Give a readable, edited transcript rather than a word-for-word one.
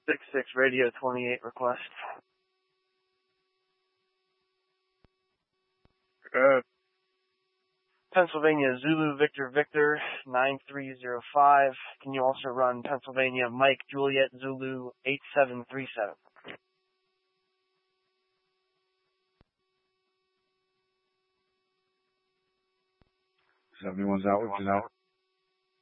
6-6 Radio 28 request. Pennsylvania Zulu Victor Victor 9305. Can you also run Pennsylvania Mike Juliet Zulu 8737? 71's out, which is out.